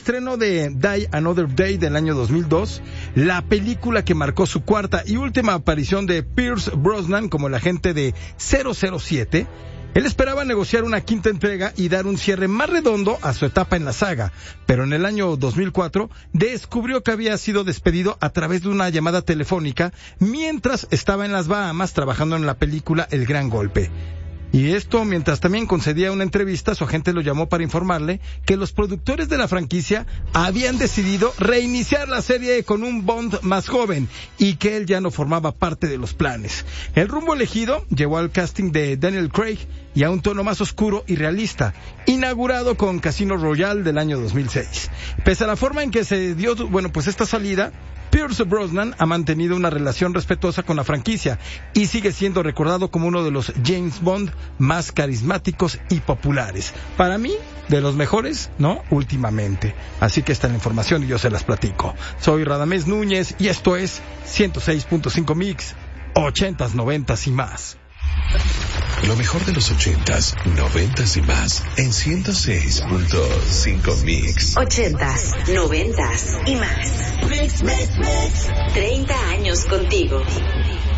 estreno de Die Another Day del año 2002, la película que marcó su cuarta y última aparición de Pierce Brosnan como el agente de 007, él esperaba negociar una quinta entrega y dar un cierre más redondo a su etapa en la saga, pero en el año 2004 descubrió que había sido despedido a través de una llamada telefónica mientras estaba en las Bahamas trabajando en la película El Gran Golpe. Y esto mientras también concedía una entrevista, su agente lo llamó para informarle que los productores de la franquicia habían decidido reiniciar la serie con un Bond más joven y que él ya no formaba parte de los planes. El rumbo elegido llevó al casting de Daniel Craig y a un tono más oscuro y realista, inaugurado con Casino Royale del año 2006. Pese a la forma en que se dio, esta salida, Pierce Brosnan ha mantenido una relación respetuosa con la franquicia y sigue siendo recordado como uno de los James Bond más carismáticos y populares. Para mí, de los mejores, ¿no? Últimamente. Así que esta es la información y yo se las platico. Soy Radamés Núñez y esto es 106.5 Mix, 80s, 90s y más. Lo mejor de los 80s, 90s y más en 106.5 Mix. 80s, 90s y más. Mix, mix, mix. 30 años contigo.